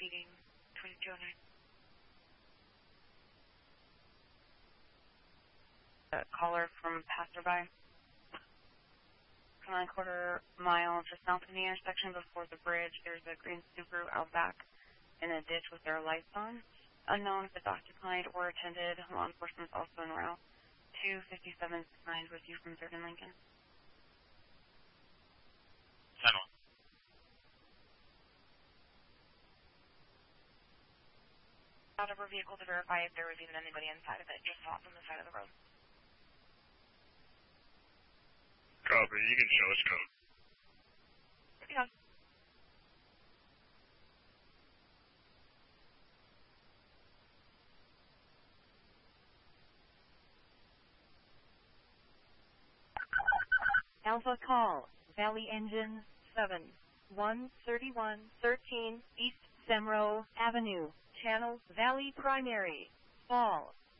feeding 2209. A caller from passerby. Come on, quarter mile just south of the intersection before the bridge. There's a green Subaru Outback in a ditch with their lights on. Unknown if it's occupied or attended. Law enforcement is also en route. 257 signed with you from 3rd and Lincoln. 10-1. Out of our vehicle to verify if there was even anybody inside of it. Just saw it from the side of the road. Copy. You can show us code. Yeah. Alpha call. Valley Engine 7. 13113 East Semro Avenue. Channel Valley Primary. Fall.